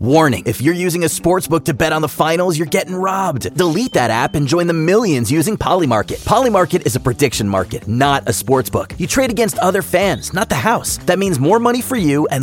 Warning, if you're using a sportsbook to bet on the finals, you're getting robbed. Delete that app and join the millions using Polymarket. Polymarket is a prediction market, not a sportsbook. You trade against other fans, not the house. That means more money for you and